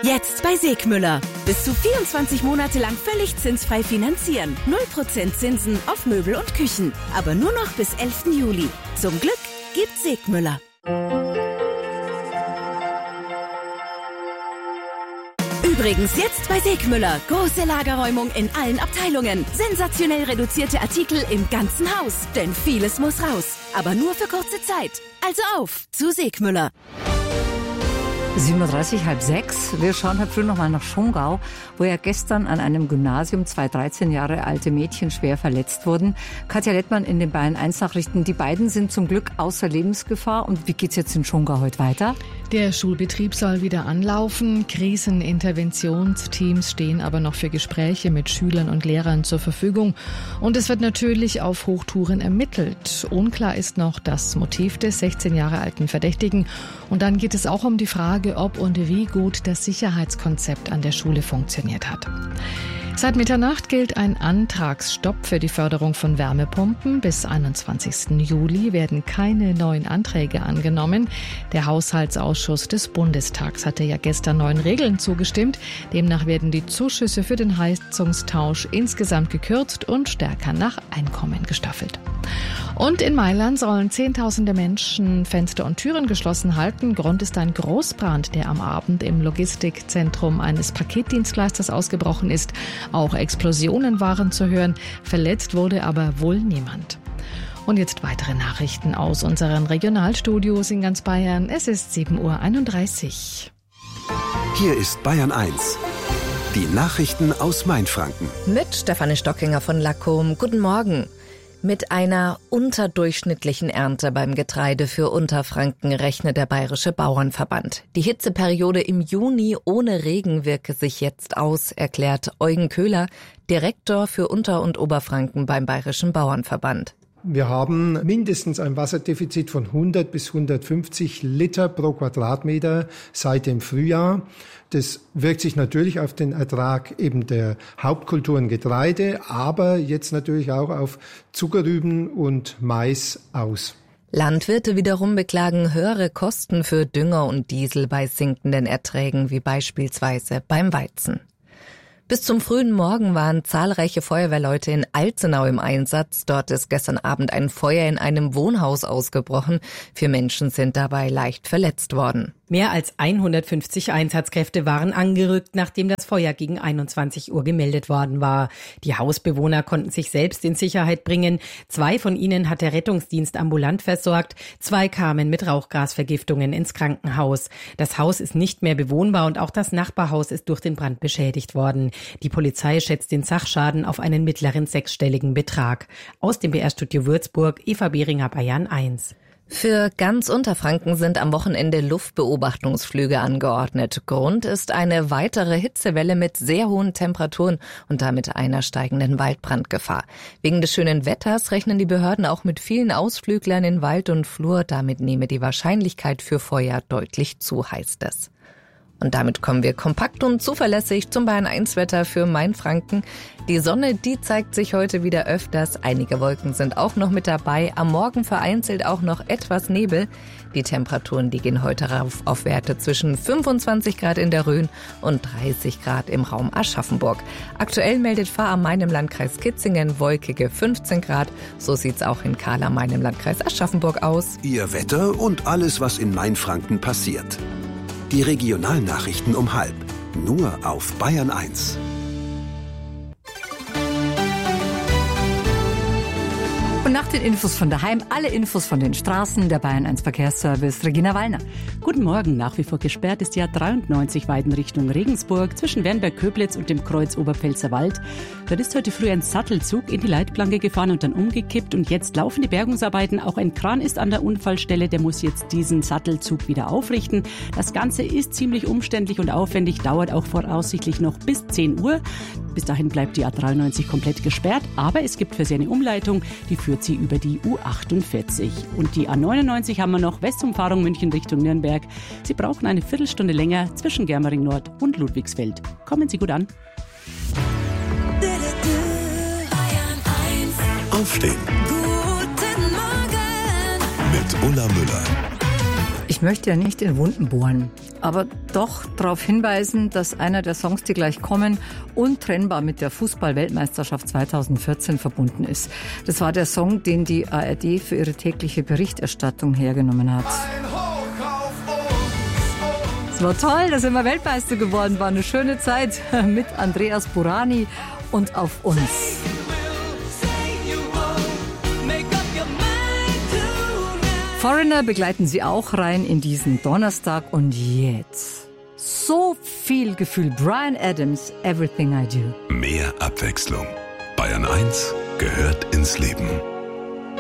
Jetzt bei Segmüller. Bis zu 24 Monate lang völlig zinsfrei finanzieren. 0% Zinsen auf Möbel und Küchen. Aber nur noch bis 11. Juli. Zum Glück gibt Segmüller. Übrigens jetzt bei Segmüller. Große Lagerräumung in allen Abteilungen. Sensationell reduzierte Artikel im ganzen Haus. Denn vieles muss raus. Aber nur für kurze Zeit. Also auf zu Segmüller. 7.30 Uhr, halb 6. Wir schauen heute früh nochmal nach Schongau, wo ja gestern an einem Gymnasium 2 13 Jahre alte Mädchen schwer verletzt wurden. Katja Lettmann in den Bayern 1 Nachrichten. Die beiden sind zum Glück außer Lebensgefahr. Und wie geht's jetzt in Schongau heute weiter? Der Schulbetrieb soll wieder anlaufen. Kriseninterventionsteams stehen aber noch für Gespräche mit Schülern und Lehrern zur Verfügung. Und es wird natürlich auf Hochtouren ermittelt. Unklar ist noch das Motiv des 16 Jahre alten Verdächtigen. Und dann geht es auch um die Frage, ob und wie gut das Sicherheitskonzept an der Schule funktioniert hat. Seit Mitternacht gilt ein Antragsstopp für die Förderung von Wärmepumpen. Bis 21. Juli werden keine neuen Anträge angenommen. Der Haushaltsausschuss des Bundestags hatte ja gestern neuen Regeln zugestimmt. Demnach werden die Zuschüsse für den Heizungstausch insgesamt gekürzt und stärker nach Einkommen gestaffelt. Und in Mailand sollen Zehntausende Menschen Fenster und Türen geschlossen halten. Grund ist ein Großbrand, der am Abend im Logistikzentrum eines Paketdienstleisters ausgebrochen ist. Auch Explosionen waren zu hören. Verletzt wurde aber wohl niemand. Und jetzt weitere Nachrichten aus unseren Regionalstudios in ganz Bayern. Es ist 7.31 Uhr. Hier ist Bayern 1. Die Nachrichten aus Mainfranken. Mit Stefanie Stockinger von Lackum. Guten Morgen. Mit einer unterdurchschnittlichen Ernte beim Getreide für Unterfranken rechnet der Bayerische Bauernverband. Die Hitzeperiode im Juni ohne Regen wirke sich jetzt aus, erklärt Eugen Köhler, Direktor für Unter- und Oberfranken beim Bayerischen Bauernverband. Wir haben mindestens ein Wasserdefizit von 100 bis 150 Liter pro Quadratmeter seit dem Frühjahr. Das wirkt sich natürlich auf den Ertrag eben der Hauptkulturen Getreide, aber jetzt natürlich auch auf Zuckerrüben und Mais aus. Landwirte wiederum beklagen höhere Kosten für Dünger und Diesel bei sinkenden Erträgen, wie beispielsweise beim Weizen. Bis zum frühen Morgen waren zahlreiche Feuerwehrleute in Alzenau im Einsatz. Dort ist gestern Abend ein Feuer in einem Wohnhaus ausgebrochen. 4 Menschen sind dabei leicht verletzt worden. Mehr als 150 Einsatzkräfte waren angerückt, nachdem das Feuer gegen 21 Uhr gemeldet worden war. Die Hausbewohner konnten sich selbst in Sicherheit bringen. 2 von ihnen hat der Rettungsdienst ambulant versorgt. 2 kamen mit Rauchgasvergiftungen ins Krankenhaus. Das Haus ist nicht mehr bewohnbar und auch das Nachbarhaus ist durch den Brand beschädigt worden. Die Polizei schätzt den Sachschaden auf einen mittleren 6-stelligen Betrag. Aus dem BR-Studio Würzburg, Eva Behringer, Bayern 1. Für ganz Unterfranken sind am Wochenende Luftbeobachtungsflüge angeordnet. Grund ist eine weitere Hitzewelle mit sehr hohen Temperaturen und damit einer steigenden Waldbrandgefahr. Wegen des schönen Wetters rechnen die Behörden auch mit vielen Ausflüglern in Wald und Flur. Damit nehme die Wahrscheinlichkeit für Feuer deutlich zu, heißt es. Und damit kommen wir kompakt und zuverlässig zum Bayern 1 Wetter für Mainfranken. Die Sonne, die zeigt sich heute wieder öfters. Einige Wolken sind auch noch mit dabei. Am Morgen vereinzelt auch noch etwas Nebel. Die Temperaturen, die gehen heute rauf auf Werte zwischen 25 Grad in der Rhön und 30 Grad im Raum Aschaffenburg. Aktuell meldet Fahr am Main im Landkreis Kitzingen wolkige 15 Grad. So sieht's auch in Kahl am Main im Landkreis Aschaffenburg aus. Ihr Wetter und alles, was in Mainfranken passiert. Die Regionalnachrichten um 12:30. Nur auf Bayern 1. Und nach den Infos von daheim, alle Infos von den Straßen, der Bayern 1 Verkehrsservice, Regina Wallner. Guten Morgen, nach wie vor gesperrt ist die A93 Weiden Richtung Regensburg zwischen Wernberg-Köblitz und dem Kreuz Oberpfälzer Wald. Dort ist heute früh ein Sattelzug in die Leitplanke gefahren und dann umgekippt und jetzt laufen die Bergungsarbeiten. Auch ein Kran ist an der Unfallstelle, der muss jetzt diesen Sattelzug wieder aufrichten. Das Ganze ist ziemlich umständlich und aufwendig, dauert auch voraussichtlich noch bis 10 Uhr. Bis dahin bleibt die A93 komplett gesperrt, aber es gibt für sie eine Umleitung, die führt sie über die U48. Und die A99 haben wir noch, Westumfahrung München Richtung Nürnberg. Sie brauchen eine Viertelstunde länger zwischen Germering Nord und Ludwigsfeld. Kommen Sie gut an. Aufstehen. Guten Morgen. Mit Ulla Müller. Ich möchte ja nicht in Wunden bohren, aber doch darauf hinweisen, dass einer der Songs, die gleich kommen, untrennbar mit der Fußball-Weltmeisterschaft 2014 verbunden ist. Das war der Song, den die ARD für ihre tägliche Berichterstattung hergenommen hat. Es war toll, da sind wir Weltmeister geworden, war eine schöne Zeit mit Andreas Burani und Auf uns. Foreigner begleiten sie auch rein in diesen Donnerstag und jetzt so viel Gefühl. Bryan Adams, Everything I Do. Mehr Abwechslung. Bayern 1 gehört ins Leben.